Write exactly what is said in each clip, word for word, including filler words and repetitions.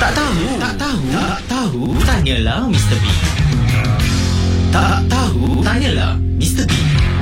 Tak tahu, tak tahu, tak tahu, tanyalah Mister B. Tak tahu, tanyalah Mister B.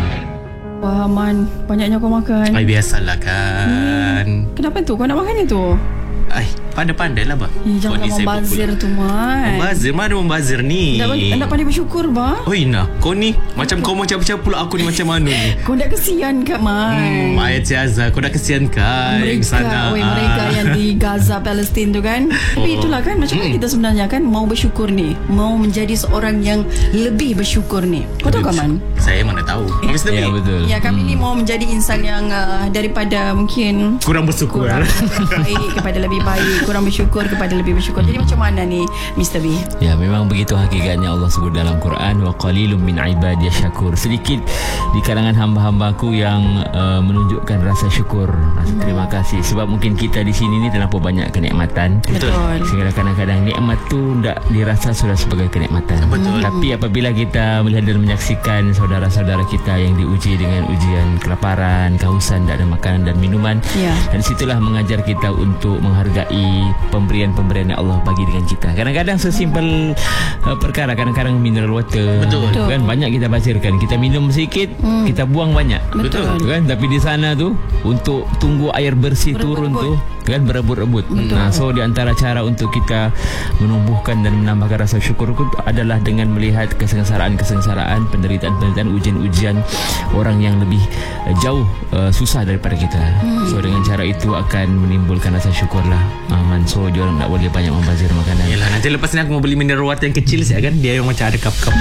Wah, Man, banyaknya kau makan. Ay, biasalah kan. Hmm. Kenapa tu? Kau nak makan itu? Ay, pandai-pandai lah, bah. Eh, jangan membazir tu, Man. Membazir? Mana membazir ni? Nak, nak pandai bersyukur, bah. Oh, Ina, kau ni macam kau macam-macam pula aku ni macam mana ni? Kau dah kesian kan, Man? Hmm, ayat Ciaza, kau dah kesian kan? Mereka, sana. Oi, Ah. mereka yang di Gaza, Palestin tu kan. Tapi Oh. itulah kan, macam mana kita sebenarnya kan mau bersyukur ni, mau menjadi seorang yang lebih bersyukur ni. Kau tahu kan, Man? Saya mana tahu. Mister Ya, B, betul. Ya, kami ni mau menjadi insan yang uh, daripada mungkin kurang bersyukur. kurang baik kepada lebih baik, kurang bersyukur kepada lebih bersyukur. Jadi macam mana ni, Mister B? Ya, memang begitu hakikatnya. Allah sebut dalam Quran, wa qalilum min ibadiyas syakur. Sedikit di kalangan hamba-hambaku yang uh, menunjukkan rasa syukur, rasa terima kasih. Sebab mungkin kita di sini ni terlampau banyak kenikmatan. Betul. Sehingga kadang-kadang nikmat tu tak dirasa sudah sebagai kenikmatan. Betul. Tapi apabila kita melihat dan menyaksikan saudara-saudara kita yang diuji dengan ujian kelaparan, kehausan, tak ada makanan dan minuman, Ya. dan situlah mengajar kita untuk menghargai pemberian-pemberian yang Allah bagi dengan kita. Kadang-kadang sesimpel uh, perkara, kadang-kadang mineral water. Betul. Betul. Kan banyak kita bazirkan. Kita minum sedikit, Hmm. kita buang banyak. Betul. Kan, tapi di sana tu untuk tunggu air bersih turun tu kan berebut-rebut. Nah, so di antara cara untuk kita menumbuhkan dan menambahkan rasa syukur itu adalah dengan melihat kesengsaraan-kesengsaraan, penderitaan-penderitaan, ujian-ujian orang yang lebih uh, jauh uh, susah daripada kita. Hmm. So dengan cara itu akan menimbulkan rasa syukurlah. Aman. So dia orang tak boleh banyak membazir makanan. Yelah, nanti lepas ni aku mau beli mineral water yang kecil saya kan. Dia yang macam ada cup-cup.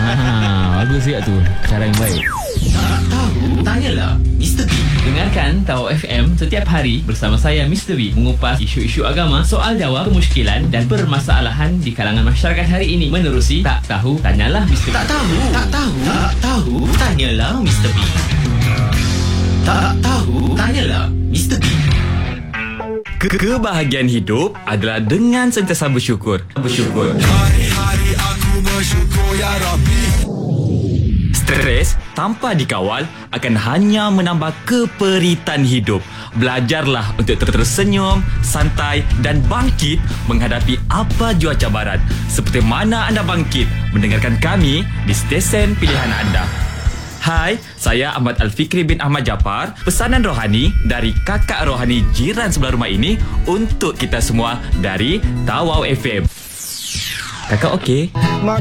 Ah, bagus ya tu. Cara yang baik. Tak tahu, tanyalah Mister B. Dengarkan Tahu F M setiap hari bersama saya Mister B mengupas isu-isu agama, soal jawab, kemusykilan dan permasalahan di kalangan masyarakat hari ini menerusi Tak Tahu Tanyalah Mister B. Tak tahu, tak tahu, tak tahu, tanyalah Mister B. Tak tahu, tanyalah Mister B. Ke- Kebahagiaan hidup adalah dengan sentiasa bersyukur. Bersyukur. Hari-hari aku bersyukur ya Rabbi. Stres tanpa dikawal akan hanya menambah keperitan hidup. Belajarlah untuk ter- tersenyum, santai dan bangkit menghadapi apa jua cabaran. Seperti mana anda bangkit mendengarkan kami di stesen pilihan anda. Hai, saya Ahmad Al-Fikri bin Ahmad Japar. Pesanan rohani dari kakak rohani jiran sebelah rumah ini untuk kita semua dari Tawau F M. Kakak okey?